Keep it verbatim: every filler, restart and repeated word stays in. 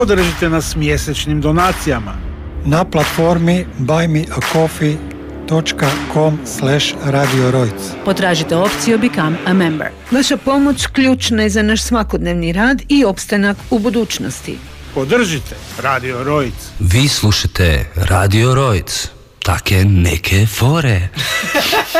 Podržite nas mjesečnim donacijama na platformi buy me a coffee dot com slash radio rojc. Potražite opciju Become a Member. Vaša pomoć ključna je za naš svakodnevni rad i opstanak u budućnosti. Podržite Radio Rojc. Vi slušate Radio Rojc. Take neke fore.